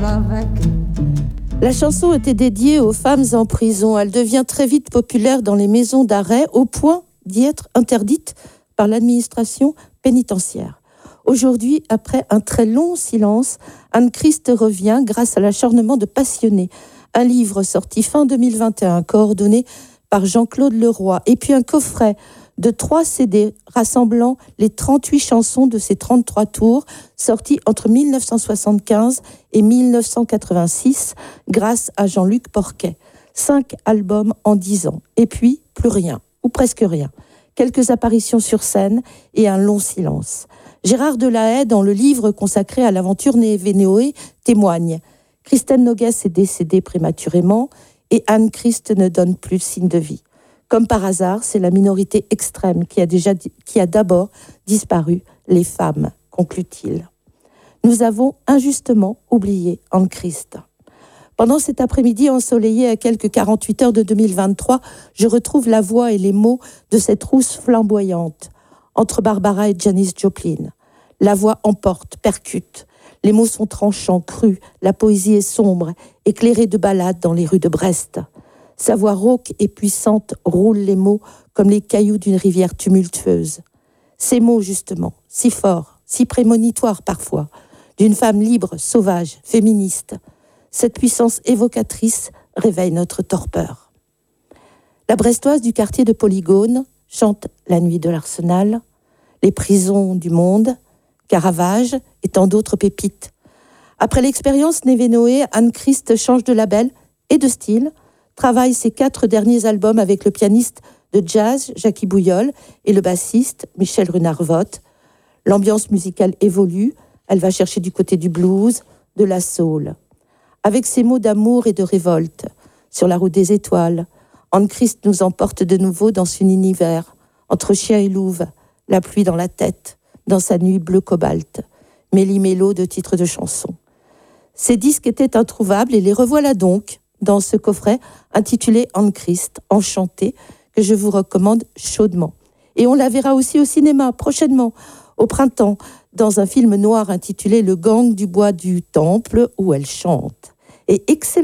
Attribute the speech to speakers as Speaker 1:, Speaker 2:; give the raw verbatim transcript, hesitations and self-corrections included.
Speaker 1: avec.
Speaker 2: La chanson était dédiée aux femmes en prison. Elle devient très vite populaire dans les maisons d'arrêt, au point d'y être interdite par l'administration pénitentiaire. Aujourd'hui, après un très long silence, Anne Christ revient grâce à l'acharnement de passionnés. Un livre sorti fin deux mille vingt et un, coordonné par Jean-Claude Leroy, et puis un coffret de trois C D rassemblant les trente-huit chansons de ces trente-trois tours, sortis entre mille neuf cent soixante-quinze et mille neuf cent quatre-vingt-six, grâce à Jean-Luc Porquet. Cinq albums en dix ans, et puis plus rien, ou presque rien. Quelques apparitions sur scène et un long silence. Gérard Delahaye, dans le livre consacré à l'aventure Névé-Noé, témoigne. Christine Noguès est décédée prématurément et Anne Christ ne donne plus signe de vie. Comme par hasard, c'est la minorité extrême qui a, déjà, qui a d'abord disparu, les femmes, conclut-il. Nous avons injustement oublié Anne Christ. Pendant cet après-midi ensoleillé à quelques quarante-huit heures de deux mille vingt-trois, je retrouve la voix et les mots de cette rousse flamboyante, entre Barbara et Janis Joplin. La voix emporte, percute. Les mots sont tranchants, crus. La poésie est sombre, éclairée de ballades dans les rues de Brest. Sa voix rauque et puissante roule les mots comme les cailloux d'une rivière tumultueuse. Ces mots, justement, si forts, si prémonitoires parfois, d'une femme libre, sauvage, féministe. Cette puissance évocatrice réveille notre torpeur. La Brestoise du quartier de Polygone chante La nuit de l'Arsenal, Les prisons du monde, Caravage et tant d'autres pépites. Après l'expérience Névé-Noé, Anne Christ change de label et de style, travaille ses quatre derniers albums avec le pianiste de jazz Jackie Bouyol et le bassiste Michel Runard-Vogt. L'ambiance musicale évolue, elle va chercher du côté du blues, de la soul. Avec ses mots d'amour et de révolte, sur la route des étoiles, Anne Christ nous emporte de nouveau dans son univers, entre chien et louve, la pluie dans la tête, dans sa nuit bleu cobalt, méli-mélo de titres de chansons. Ces disques étaient introuvables et les revoilà donc dans ce coffret intitulé Anne Christ, Enchantée, que je vous recommande chaudement. Et on la verra aussi au cinéma prochainement, au printemps, dans un film noir intitulé Le gang du bois du temple, où elle chante. Et excellent